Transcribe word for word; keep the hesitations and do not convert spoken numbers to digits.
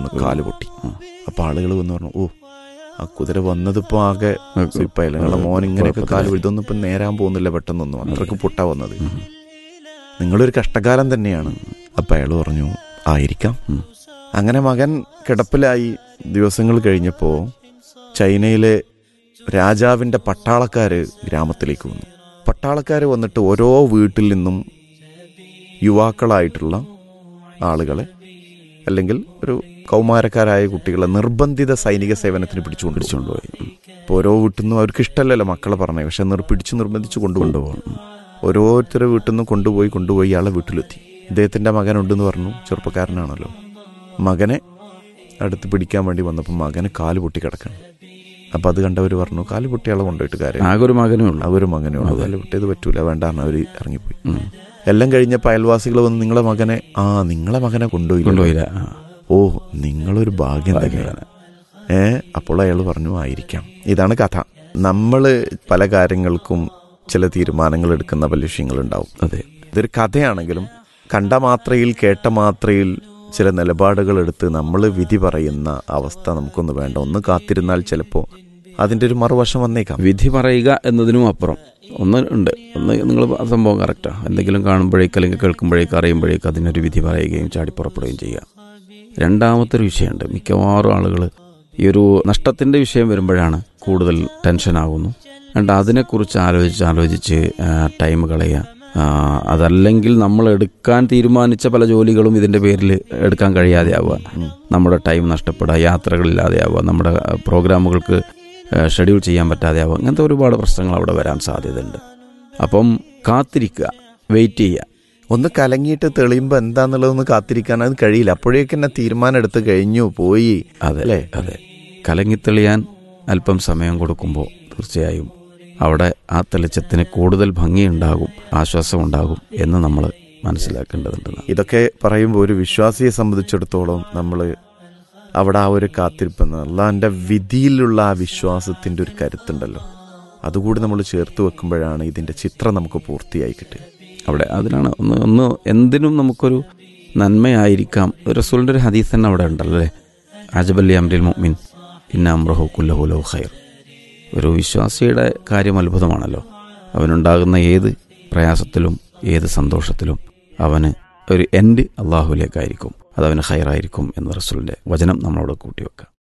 കാല് പൊട്ടി. അപ്പോൾ ആളുകൾ വന്ന് പറഞ്ഞു, ഓ ആ കുതിര വന്നതിപ്പോൾ ആകെ സ്ലിപ്പായില്ല, നിങ്ങളെ മോൻ ഇങ്ങനെയൊക്കെ കാല് ഇതൊന്നും ഇപ്പം നേരാൻ പോകുന്നില്ല പെട്ടെന്നൊന്നും, അത്രയ്ക്ക് പൊട്ടാ വന്നത്, നിങ്ങളൊരു കഷ്ടകാലം തന്നെയാണ്. അപ്പം അയാൾ പറഞ്ഞു ആയിരിക്കാം. അങ്ങനെ മകൻ കിടപ്പിലായി. ദിവസങ്ങൾ കഴിഞ്ഞപ്പോൾ ചൈനയിലെ രാജാവിൻ്റെ പട്ടാളക്കാർ ഗ്രാമത്തിലേക്ക് വന്നു. പട്ടാളക്കാർ വന്നിട്ട് ഓരോ വീട്ടിൽ നിന്നും യുവാക്കളായിട്ടുള്ള ആളുകളെ അല്ലെങ്കിൽ ഒരു കൗമാരക്കാരായ കുട്ടികളെ നിർബന്ധിത സൈനിക സേവനത്തിന് പിടിച്ചുകൊണ്ട് പിടിച്ചുകൊണ്ടുപോയി. ഇപ്പോൾ ഓരോ വീട്ടിൽ നിന്നും അവർക്ക് ഇഷ്ടമല്ലല്ലോ മക്കളെ പറഞ്ഞത്, പക്ഷെ നിർ പിടിച്ച് നിർബന്ധിച്ച് കൊണ്ടുകൊണ്ടുപോകണം. ഓരോരുത്തരുടെ വീട്ടിൽ നിന്നും കൊണ്ടുപോയി കൊണ്ടുപോയി ഇയാളെ വീട്ടിലെത്തി. ഇദ്ദേഹത്തിൻ്റെ മകനുണ്ടെന്ന് പറഞ്ഞു, ചെറുപ്പക്കാരനാണല്ലോ. മകനെ അടുത്ത് പിടിക്കാൻ വേണ്ടി വന്നപ്പോൾ മകന് കാല് പൊട്ടി കിടക്കണം. അപ്പം അത് കണ്ടവർ പറഞ്ഞു, കാല് പൊട്ടിയാളെ കൊണ്ടുപോയിട്ട് കാര്യം, ആകെ ഒരു മകനേ ഉള്ളൂ, ആകെ ഒരു മകനേ ഉള്ളൂ, കാല് പൊട്ടിയത് പറ്റൂല, വേണ്ടാന്ന് അവർ ഇറങ്ങിപ്പോയി. എല്ലാം കഴിഞ്ഞപ്പോൾ അയൽവാസികൾ വന്ന് നിങ്ങളെ മകനെ ആ നിങ്ങളെ മകനെ കൊണ്ടുപോയി കൊണ്ടുപോയില്ല ഓ നിങ്ങളൊരു ഭാഗ്യം തന്നെയാണ്. ഏ അപ്പോൾ അയാൾ പറഞ്ഞു ആയിരിക്കാം. ഇതാണ് കഥ. നമ്മൾ പല കാര്യങ്ങൾക്കും ചില തീരുമാനങ്ങൾ എടുക്കുന്ന പല വിഷയങ്ങളുണ്ടാവും. അതെ, ഇതൊരു കഥയാണെങ്കിലും കണ്ട മാത്രയിൽ കേട്ട മാത്രയിൽ ചില നിലപാടുകൾ എടുത്ത് നമ്മൾ വിധി പറയുന്ന അവസ്ഥ നമുക്കൊന്ന് വേണ്ട. ഒന്ന് കാത്തിരുന്നാൽ ചിലപ്പോൾ അതിൻ്റെ ഒരു മറുവശം വന്നേക്കാം. വിധി പറയുക എന്നതിനും അപ്പുറം ഒന്ന് ഉണ്ട്. ഒന്ന് നിങ്ങൾ സംഭവം കറക്റ്റാണ്. എന്തെങ്കിലും കാണുമ്പോഴേക്ക് അല്ലെങ്കിൽ കേൾക്കുമ്പോഴേക്ക് അറിയുമ്പോഴേക്ക് അതിനൊരു വിധി പറയുകയും ചാടിപ്പുറപ്പെടുകയും ചെയ്യുക. രണ്ടാമത്തൊരു വിഷയമുണ്ട്. മിക്കവാറും ആളുകൾ ഈ ഒരു നഷ്ടത്തിൻ്റെ വിഷയം വരുമ്പോഴാണ് കൂടുതൽ ടെൻഷനാകുന്നു. രണ്ട് അതിനെക്കുറിച്ച് ആലോചിച്ച് ആലോചിച്ച് ടൈം കളയുക. അതല്ലെങ്കിൽ നമ്മൾ എടുക്കാൻ തീരുമാനിച്ച പല ജോലികളും ഇതിൻ്റെ പേരിൽ എടുക്കാൻ കഴിയാതെ ആവുക, നമ്മുടെ ടൈം നഷ്ടപ്പെടുക, യാത്രകളില്ലാതെ ആവുക, നമ്മുടെ പ്രോഗ്രാമുകൾക്ക് ഷെഡ്യൂൾ ചെയ്യാൻ പറ്റാതെ ആവുക, അങ്ങനത്തെ ഒരുപാട് പ്രശ്നങ്ങൾ അവിടെ വരാൻ സാധ്യതയുണ്ട്. അപ്പം കാത്തിരിക്കുക, വെയിറ്റ് ചെയ്യുക. ഒന്ന് കലങ്ങിയിട്ട് തെളിയുമ്പോൾ എന്താന്നുള്ളതൊന്ന് കാത്തിരിക്കാൻ അത് കഴിയില്ല. അപ്പോഴേക്ക് തന്നെ തീരുമാനം എടുത്ത് കഴിഞ്ഞു പോയി. അതെ അല്ലേ? അതെ, കലങ്ങിത്തെളിയാൻ അല്പം സമയം കൊടുക്കുമ്പോൾ തീർച്ചയായും അവിടെ ആ തെളിച്ചത്തിന് കൂടുതൽ ഭംഗിയുണ്ടാകും, ആശ്വാസമുണ്ടാകും എന്ന് നമ്മൾ മനസ്സിലാക്കേണ്ടതുണ്ട്. ഇതൊക്കെ പറയുമ്പോൾ ഒരു വിശ്വാസിയെ സംബന്ധിച്ചിടത്തോളം നമ്മൾ അവിടെ ആ ഒരു കാത്തിരിപ്പെന്ന് അള്ളാൻ്റെ വിധിയിലുള്ള ആ വിശ്വാസത്തിൻ്റെ ഒരു കരുത്തുണ്ടല്ലോ, അതുകൂടി നമ്മൾ ചേർത്ത് വെക്കുമ്പോഴാണ് ഇതിൻ്റെ ചിത്രം നമുക്ക് പൂർത്തിയായി കിട്ടുക. അവിടെ അതിനാണ് ഒന്ന് ഒന്ന് എന്തിനും നമുക്കൊരു നന്മയായിരിക്കാം. റസൂലിൻ്റെ ഒരു ഹദീസ് തന്നെ അവിടെ ഉണ്ടല്ലോ അല്ലേ, അജബല്ലി അംരിൽ മുഅ്മിൻ ഇന്ന അംറഹു കുല്ലഹു ലഹു ഖൈർ. ഒരു വിശ്വാസിയുടെ കാര്യം അത്ഭുതമാണല്ലോ. അവനുണ്ടാകുന്ന ഏത് പ്രയാസത്തിലും ഏത് സന്തോഷത്തിലും അവന് ഒരു എൻഡ് അള്ളാഹുവിലേക്കായിരിക്കും, അതവന് ഖൈറായിരിക്കും എന്ന റസൂലിൻ്റെ വചനം നമ്മളോട് കൂട്ടിവെക്കാം.